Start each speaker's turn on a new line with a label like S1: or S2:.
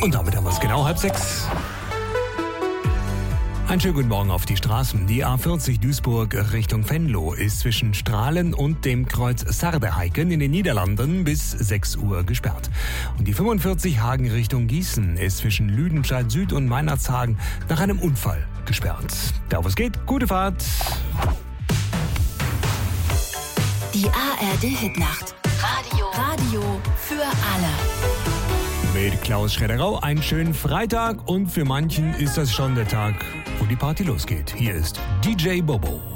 S1: Und damit haben wir es genau 5:30. Einen schönen guten Morgen auf die Straßen. Die A40 Duisburg Richtung Venlo ist zwischen Strahlen und dem Kreuz Sardeheiken in den Niederlanden bis 6 Uhr gesperrt. Und die 45 Hagen Richtung Gießen ist zwischen Lüdenscheid Süd und Meinerzhagen nach einem Unfall gesperrt. Da wo es geht, gute Fahrt.
S2: Die ARD-Hitnacht. Radio für alle.
S1: Mit Klaus Schredderau einen schönen Freitag und für manchen ist das schon der Tag, wo die Party losgeht. Hier ist DJ Bobo.